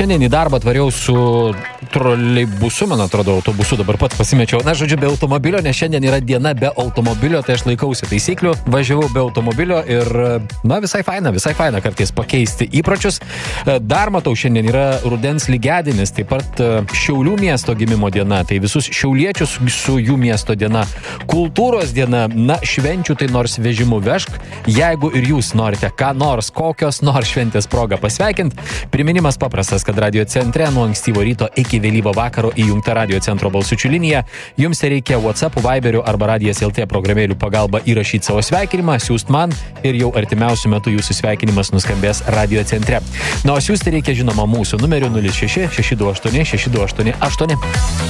šiandien į darbą atvariau su troleibusu, man atrodo, autobusu, dabar pats pasimečiau. Na, žodžiu, be automobilio, nes šiandien yra diena be automobilio, tai aš laikausi taisyklių, važiavau be automobilio ir, na, visai faina kartais pakeisti įpročius. Dar matau, šiandien yra rudens lygiadienis, taip pat Šiaulių miesto gimimo diena, tai visus šiauliečius su jų miesto diena. Kultūros diena, na, švenčių tai nors vežimu vežk, jeigu ir jūs norite ką nors, kokios nors šventės progą pasveikint. Priminimas paprastas, kad radio centre nuo ankstyvo ryto iki vėlyvo vakaro įjungta radio centro balsučių linija. Jums reikia WhatsApp, Viberių arba Radijas LT programėlių pagalba įrašyti savo sveikinimą, siųst man ir jau artimiausiu metu jūsų sveikinimas nuskambės radio centre. Na, o siųsti reikia žinoma mūsų numeriu 06 628 628 8.